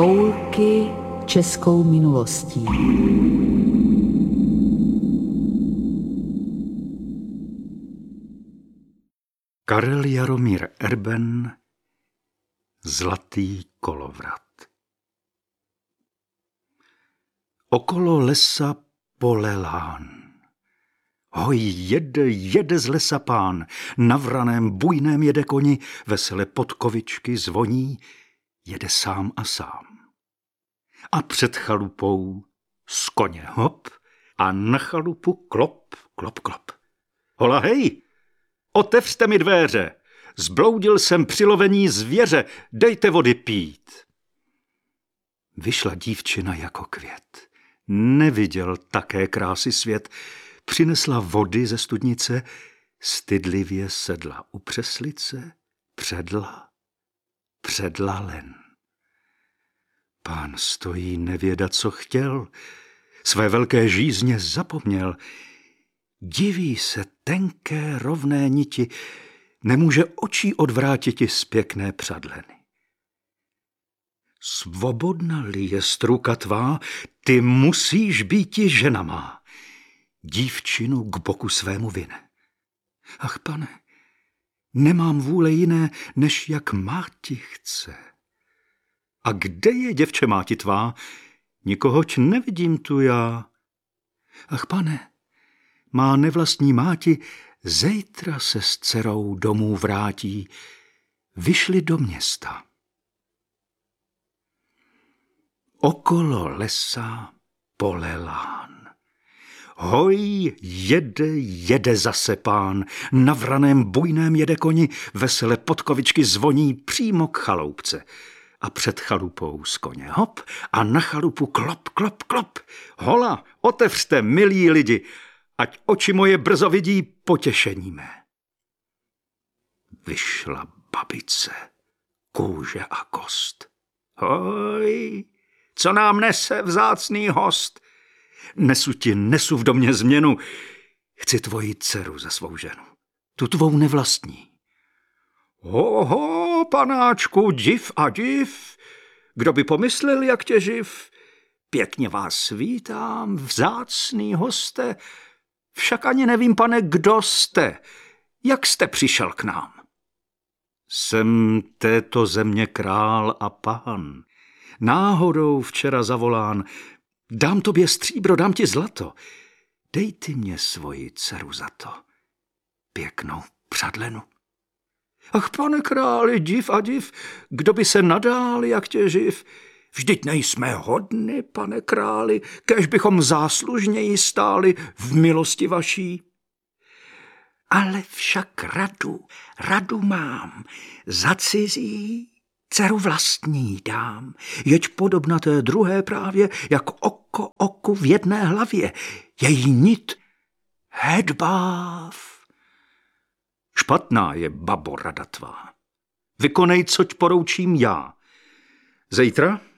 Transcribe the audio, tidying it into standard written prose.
Koulky českou minulostí. Karel Jaromír Erben, Zlatý kolovrat. Okolo lesa pole lán. Hoj, jede z lesa pán, na vraném bujném jede koni, vesele podkovičky zvoní, jede sám a sám. A před chalupou z koně hop a na chalupu klop, klop, klop. Hola hej, otevřte mi dvéře, zbloudil jsem při lovení zvěře, dejte vody pít. Vyšla dívčina jako květ, neviděl také krásy svět, přinesla vody ze studnice, stydlivě sedla u přeslice, předla len. Pán stojí, nevěda, co chtěl, své velké žízně zapomněl. Diví se tenké rovné niti, nemůže očí odvrátiti z pěkné přadleny. Svobodna-li jest ruka tvá, ty musíš býti žena má. Dívčinu k boku svému vine. Ach, pane, nemám vůle jiné, než jak máti chce. A kde je, děvče, máti tvá? Nikohoť nevidím tu já. Ach, pane, má nevlastní máti zejtra se s dcerou domů vrátí. Vyšli do města. Okolo lesa pole lán. Hoj, jede zase pán, na vraném bujném jede koni, vesele podkovičky zvoní přímo k chaloupce. A před chalupou z koně hop a na chalupu klop, klop, klop. Hola, otevřte, milí lidi, ať oči moje brzo vidí potěšení mé. Vyšla babice, kůže a kost. Hoj, co nám nese vzácný host? Nesu v domě změnu, chci tvoji dceru za svou ženu, tu tvou nevlastní. Ho, panáčku, div a div, kdo by pomyslel, jak tě živ? Pěkně vás vítám, vzácný hoste, však ani nevím, pane, kdo jste, jak jste přišel k nám? Jsem této země král a pán, náhodou včera zavolán, dám tobě stříbro, dám ti zlato, dej ty mě svoji dceru za to, pěknou přadlenu. Ach, pane králi, div a div, kdo by se nadál, jak tě živ? Vždyť nejsme hodny, pane králi, kéž bychom záslužněji stáli v milosti vaší. Ale však radu mám, za cizí dceru vlastní dám, jeď podobna té druhé právě, jak oko oku v jedné hlavě, její nit hedbáv. Špatná je, babo, rada tvá. Vykonej, coť poroučím já. Zítra